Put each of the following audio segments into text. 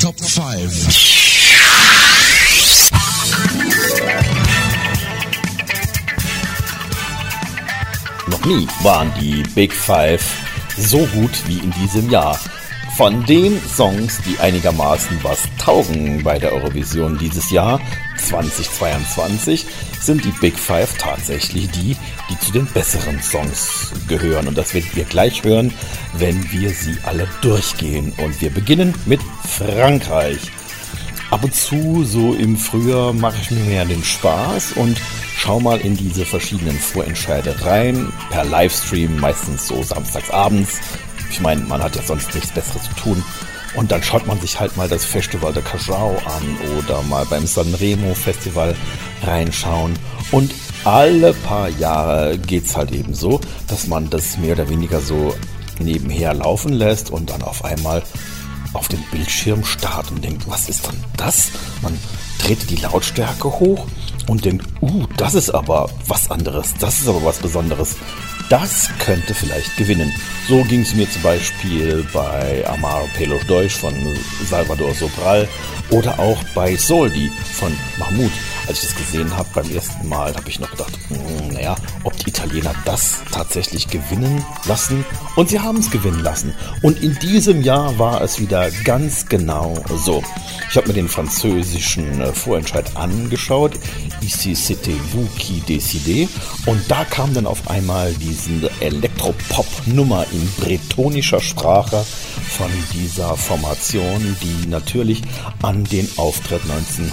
Top 5. Noch nie waren die Big Five so gut wie in diesem Jahr. Von den Songs, die einigermaßen was taugen bei der Eurovision dieses Jahr 2022, sind die Big Five tatsächlich die zu den besseren Songs gehören. Und das werdet ihr gleich hören, wenn wir sie alle durchgehen. Und wir beginnen mit Frankreich. Ab und zu, so im Frühjahr, mache ich mir mehr den Spaß und schau mal in diese verschiedenen Vorentscheide rein, per Livestream, meistens so samstagsabends. Ich meine, man hat ja sonst nichts Besseres zu tun. Und dann schaut man sich halt mal das Festival de Cajao an oder mal beim Sanremo Festival reinschauen. Und alle paar Jahre geht's halt eben so, dass man das mehr oder weniger so nebenher laufen lässt und dann auf einmal auf den Bildschirm starrt und denkt, was ist denn das? Man dreht die Lautstärke hoch und denkt, das ist aber was anderes, das ist aber was Besonderes. Das könnte vielleicht gewinnen. So ging es mir zum Beispiel bei Amar Pelos Deutsch von Salvador Sobral oder auch bei Soldi von Mahmoud. Als ich das gesehen habe beim ersten Mal, habe ich noch gedacht, ob die Italiener das tatsächlich gewinnen lassen. Und sie haben es gewinnen lassen. Und in diesem Jahr war es wieder ganz genau so. Ich habe mir den französischen Vorentscheid angeschaut. Ici c'était vous qui décidez. Und da kam dann auf einmal diese Elektropop-Nummer in bretonischer Sprache von dieser Formation, die natürlich an den Auftritt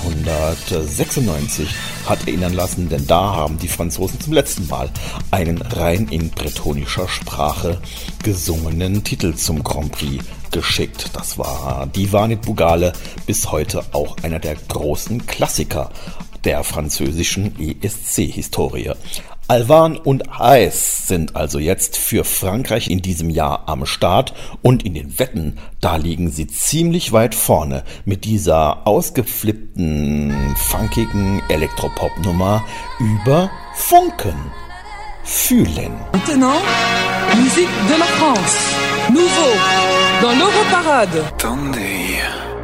1996 hat erinnern lassen, denn da haben die Franzosen zum letzten Mal einen rein in bretonischer Sprache gesungenen Titel zum Grand Prix geschickt. Das war Diva Nit Bugale, bis heute auch einer der großen Klassiker der französischen ESC-Historie. Alvan und Haes sind also jetzt für Frankreich in diesem Jahr am Start und in den Wetten, da liegen sie ziemlich weit vorne mit dieser ausgeflippten, funkigen Elektropop-Nummer über Funken. Fühlen. Maintenant, musique de la France. Nouveau, dans l'Europarade. Attendez.